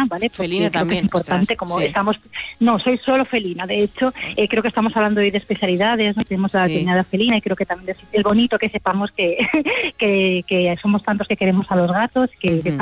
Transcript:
¿vale? Felina también. Es importante, como estamos... No, soy solo felina. De hecho, creo que estamos hablando hoy de especialidades, ¿no? Tenemos la veterinaria felina y creo que también es bonito que sepamos que somos tantos que queremos a los gatos, que